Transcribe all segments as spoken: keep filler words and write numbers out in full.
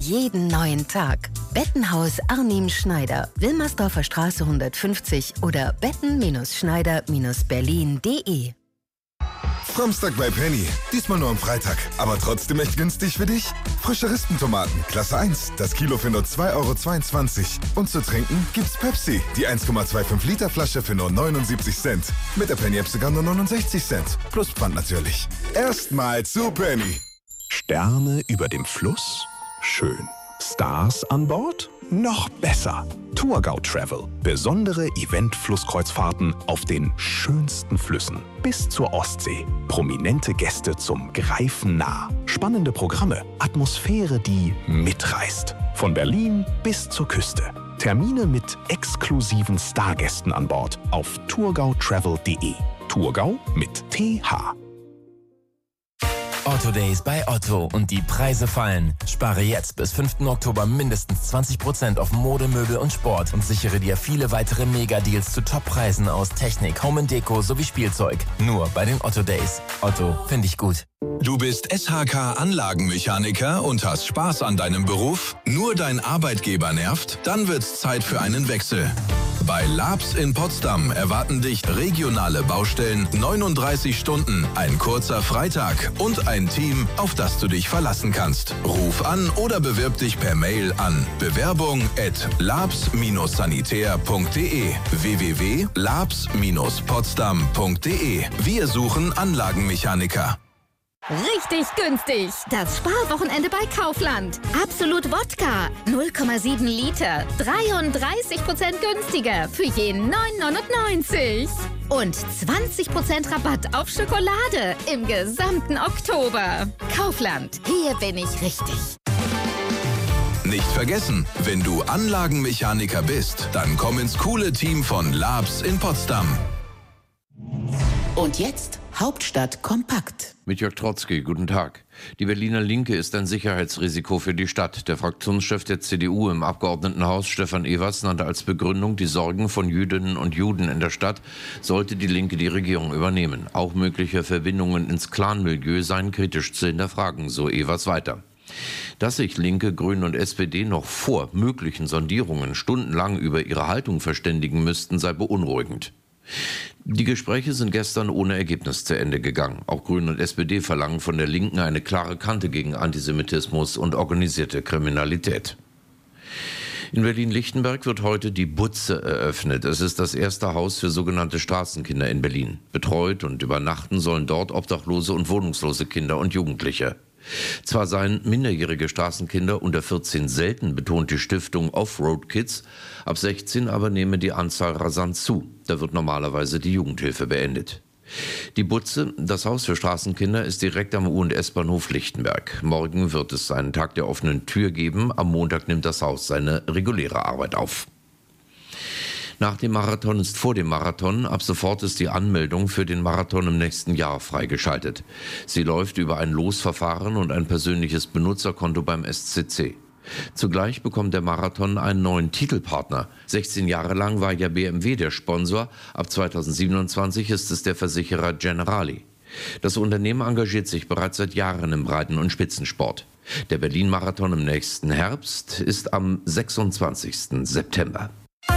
jeden neuen Tag. Bettenhaus Arnim Schneider, Wilmersdorfer Straße hundertfünfzig oder betten Schneider Berlin punkt de. Samstag bei Penny. Diesmal nur am Freitag. Aber trotzdem echt günstig für dich? Frische Rispentomaten, Klasse eins. Das Kilo für nur zwei Euro zweiundzwanzig. Und zu trinken gibt's Pepsi. Die eins Komma fünfundzwanzig Liter Flasche für nur neunundsiebzig Cent. Mit der Penny-App sogar nur neunundsechzig Cent. Plus Pfand natürlich. Erstmal zu Penny. Sterne über dem Fluss? Schön. Stars an Bord? Noch besser. Tourgau Travel. Besondere Event-Flusskreuzfahrten auf den schönsten Flüssen bis zur Ostsee. Prominente Gäste zum Greifen nah. Spannende Programme. Atmosphäre, die mitreißt. Von Berlin bis zur Küste. Termine mit exklusiven Stargästen an Bord auf tourgau travel punkt de. Tourgau mit T H. Otto Days bei Otto und die Preise fallen. Spare jetzt bis fünften Oktober mindestens zwanzig Prozent auf Mode, Möbel und Sport und sichere dir viele weitere Mega-Deals zu Top-Preisen aus Technik, Home and Deko sowie Spielzeug. Nur bei den Otto Days. Otto, finde ich gut. Du bist S H K-Anlagenmechaniker und hast Spaß an deinem Beruf? Nur dein Arbeitgeber nervt? Dann wird's Zeit für einen Wechsel. Bei Labs in Potsdam erwarten dich regionale Baustellen, neununddreißig Stunden, ein kurzer Freitag und ein Team, auf das du dich verlassen kannst. Ruf an oder bewirb dich per Mail an bewerbung at labs sanitär punkt de w w w punkt labs potsdam punkt de. Wir suchen Anlagenmechaniker. Richtig günstig. Das Sparwochenende bei Kaufland. Absolut Wodka. null Komma sieben Liter. dreiunddreißig Prozent günstiger für jeden neun neunundneunzig. Und zwanzig Prozent Rabatt auf Schokolade im gesamten Oktober. Kaufland. Hier bin ich richtig. Nicht vergessen, wenn du Anlagenmechaniker bist, dann komm ins coole Team von Labs in Potsdam. Und jetzt Hauptstadt kompakt. Mit Jörg Trotzki, guten Tag. Die Berliner Linke ist ein Sicherheitsrisiko für die Stadt. Der Fraktionschef der C D U im Abgeordnetenhaus, Stefan Evers, nannte als Begründung die Sorgen von Jüdinnen und Juden in der Stadt, sollte die Linke die Regierung übernehmen. Auch mögliche Verbindungen ins Clanmilieu seien kritisch zu hinterfragen, so Evers weiter. Dass sich Linke, Grüne und S P D noch vor möglichen Sondierungen stundenlang über ihre Haltung verständigen müssten, sei beunruhigend. Die Gespräche sind gestern ohne Ergebnis zu Ende gegangen. Auch Grüne und S P D verlangen von der Linken eine klare Kante gegen Antisemitismus und organisierte Kriminalität. In Berlin-Lichtenberg wird heute die Butze eröffnet. Es ist das erste Haus für sogenannte Straßenkinder in Berlin. Betreut und übernachten sollen dort obdachlose und wohnungslose Kinder und Jugendliche. Zwar seien minderjährige Straßenkinder unter vierzehn selten, betont die Stiftung Offroad Kids, ab sechzehn aber nehme die Anzahl rasant zu. Da wird normalerweise die Jugendhilfe beendet. Die Butze, das Haus für Straßenkinder, ist direkt am U- und S-Bahnhof Lichtenberg. Morgen wird es einen Tag der offenen Tür geben. Am Montag nimmt das Haus seine reguläre Arbeit auf. Nach dem Marathon ist vor dem Marathon. Ab sofort ist die Anmeldung für den Marathon im nächsten Jahr freigeschaltet. Sie läuft über ein Losverfahren und ein persönliches Benutzerkonto beim S C C. Zugleich bekommt der Marathon einen neuen Titelpartner. sechzehn Jahre lang war ja B M W der Sponsor. Ab zweitausendsiebenundzwanzig ist es der Versicherer Generali. Das Unternehmen engagiert sich bereits seit Jahren im Breiten- und Spitzensport. Der Berlin-Marathon im nächsten Herbst ist am sechsundzwanzigsten September.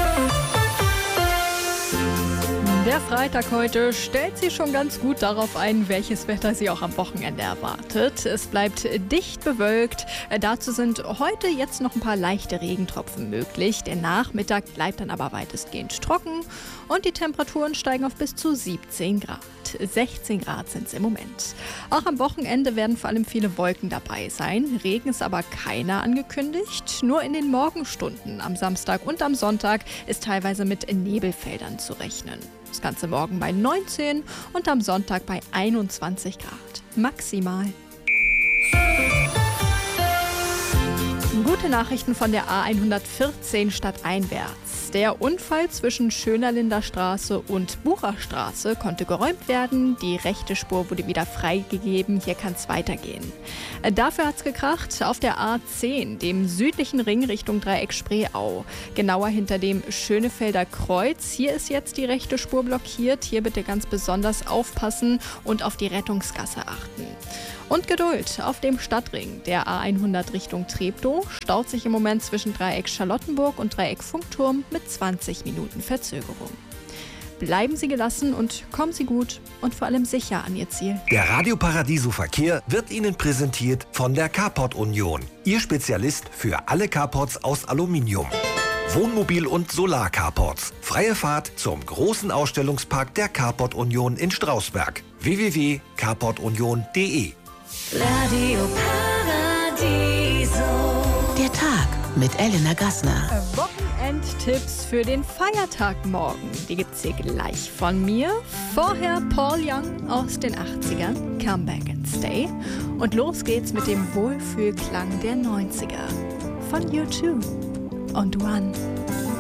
Der Freitag heute stellt sich schon ganz gut darauf ein, welches Wetter Sie auch am Wochenende erwartet. Es bleibt dicht bewölkt. Dazu sind heute jetzt noch ein paar leichte Regentropfen möglich. Der Nachmittag bleibt dann aber weitestgehend trocken und die Temperaturen steigen auf bis zu siebzehn Grad. sechzehn Grad sind es im Moment. Auch am Wochenende werden vor allem viele Wolken dabei sein. Regen ist aber keiner angekündigt. Nur in den Morgenstunden am Samstag und am Sonntag ist teilweise mit Nebelfeldern zu rechnen. Das Ganze morgen bei neunzehn und am Sonntag bei einundzwanzig Grad. Maximal. Gut Gute Nachrichten von der A hundertvierzehn stadteinwärts. Der Unfall zwischen Schönerlinder Straße und Bucherstraße konnte geräumt werden. Die rechte Spur wurde wieder freigegeben. Hier kann es weitergehen. Dafür hat es gekracht auf der A zehn, dem südlichen Ring Richtung Dreieck Spreeau. Genauer hinter dem Schönefelder Kreuz. Hier ist jetzt die rechte Spur blockiert. Hier bitte ganz besonders aufpassen und auf die Rettungsgasse achten. Und Geduld auf dem Stadtring. Der A hundert Richtung Treptow staut sich im Moment zwischen Dreieck Charlottenburg und Dreieck Funkturm mit zwanzig Minuten Verzögerung. Bleiben Sie gelassen und kommen Sie gut und vor allem sicher an Ihr Ziel. Der Radio Paradiso Verkehr wird Ihnen präsentiert von der Carport Union. Ihr Spezialist für alle Carports aus Aluminium. Wohnmobil- und Solar-Carports. Freie Fahrt zum großen Ausstellungspark der Carport Union in Strausberg. w w w punkt carport union punkt d e. Radio Paradiso. Der Tag mit Elena Gassner. Wochenendtipps für den Feiertag morgen. Die gibt's hier gleich von mir. Vorher Paul Young aus den achtzigern. Come Back and Stay. Und los geht's mit dem Wohlfühlklang der neunziger. Von U zwei und One.